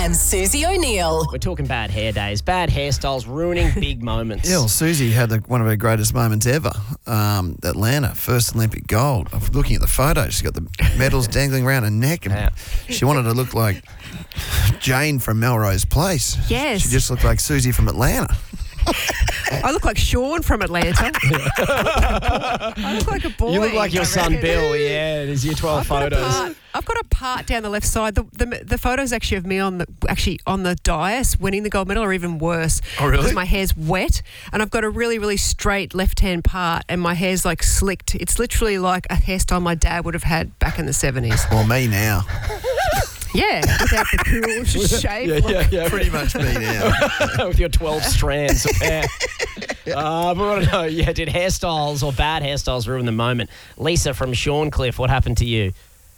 and Susie O'Neill. We're talking bad hair days, bad hairstyles ruining big moments. Yeah, well, Susie had one of her greatest moments ever. Atlanta, first Olympic gold. I'm looking at the photo. She's got the medals dangling around her neck, and she wanted to look like Jane from Melrose Place. Yes. She just looked like Susie from Atlanta. I look like Sean from Atlanta. I look like a boy. You look like your I son reckon. Bill, yeah, there's year 12 photos. I've got a part down the left side. The photos actually of me on the dais winning the gold medal are even worse. Oh, really? Because my hair's wet and I've got a really, really straight left-hand part and my hair's like slicked. It's literally like a hairstyle my dad would have had back in the 70s. Well, me now. Yeah, without the cool shave. Yeah. Pretty much me now. With your 12 strands of hair. We want to know, did hairstyles or bad hairstyles ruin the moment? Lisa from Shorncliffe, what happened to you?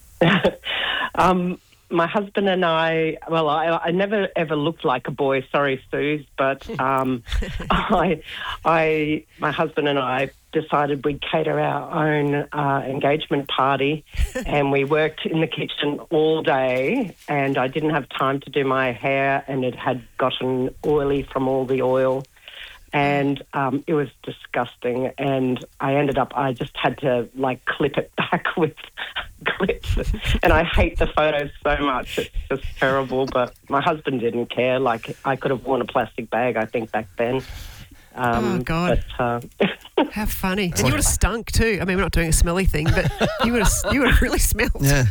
My husband and I never ever looked like a boy. Sorry, Suze, but my husband and I decided we'd cater our own engagement party, and we worked in the kitchen all day, and I didn't have time to do my hair, and it had gotten oily from all the oil. And it was disgusting, and I just had to clip it back with clips, and I hate the photos so much. It's just terrible, but my husband didn't care. I could have worn a plastic bag, I think, back then. Oh, God. But, how funny. And you would have stunk too. I mean, we're not doing a smelly thing, but you would have really smelled. Yeah.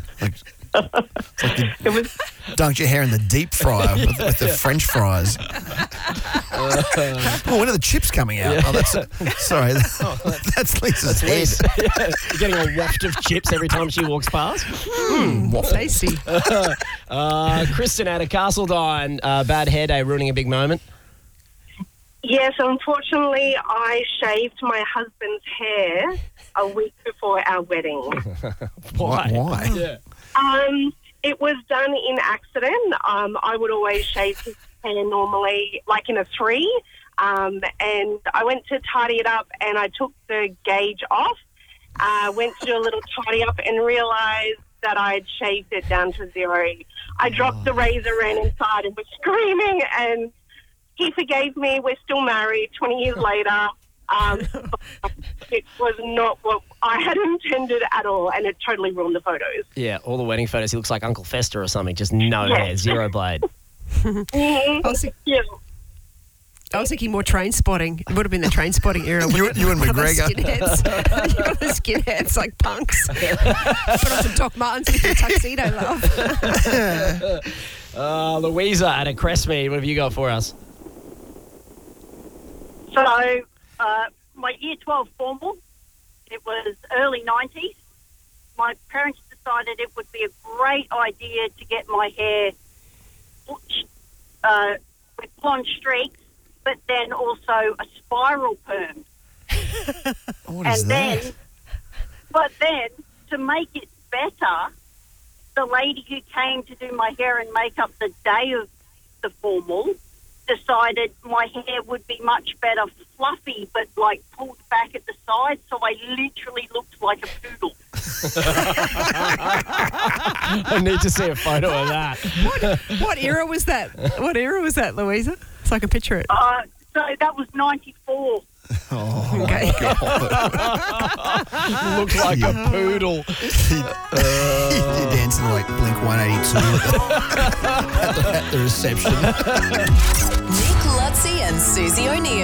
Dunked your hair in the deep fryer with the French fries. When are the chips coming out? Sorry, that's Lisa's head. You're getting a waft of chips every time she walks past. Tasty. Kristen out of Castledine, bad hair day ruining a big moment. Yes, unfortunately, I shaved my husband's hair a week before our wedding. Why? Yeah. It was done in accident. I would always shave his hair normally, like in a 3. And I went to tidy it up, and I took the gauge off. Went to do a little tidy up, and realised that I had shaved it down to 0. I dropped the razor, ran inside, and was screaming. And he forgave me. We're still married 20 years later. It was not what I had intended at all, and it totally ruined the photos. Yeah, all the wedding photos, he looks like Uncle Fester or something, just no hair, 0 blade. I was thinking more train spotting. It would have been the train spotting era. You and McGregor. Skinheads. You got the skinheads like punks. Put on some Doc Martens with your tuxedo, love. Louisa out of Crestmead, what have you got for us? So, my year 12 formal, it was early 90s. My parents decided it would be a great idea to get my hair with blonde streaks, but then also a spiral perm. What is that? But then, to make it better, the lady who came to do my hair and makeup the day of the formal decided my hair would be much better fluffy, but pulled back at the sides, so I literally looked like a poodle. I need to see a photo of that. What era was that? What era was that, Louisa? So I can picture it. So that was 94. Oh, Okay. Looks like a poodle. You're dancing like Blink 182 at the reception. Nick Lutzi and Susie O'Neill.